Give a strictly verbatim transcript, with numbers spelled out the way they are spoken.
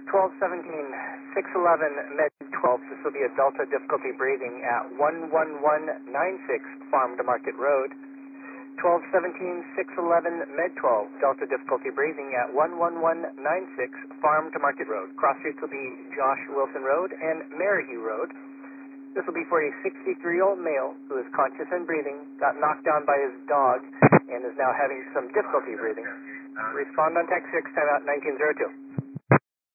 twelve seventeen, six eleven, Med twelve. This will be a Delta difficulty breathing at one one one nine six Farm to Market Road. twelve seventeen, six eleven, Med twelve, Delta difficulty breathing at one one one nine six Farm to Market Road. Cross streets will be Josh Wilson Road and Maryhue Road. This will be for a sixty-three-year-old male who is conscious and breathing, got knocked down by his dog, and is now having some difficulty breathing. Respond on text six, timeout nineteen oh two.